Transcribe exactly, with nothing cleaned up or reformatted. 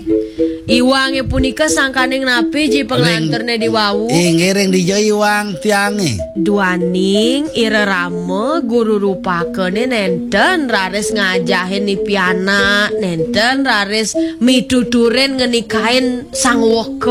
Iwange punika sangkaning napi ji penglanterne di wau. Inggih ring dijo iwang tiange. Duaning ira rame guru rupakene nenten raris ngajahin ni piana, nenten raris mituturen ngenikahin sang woke.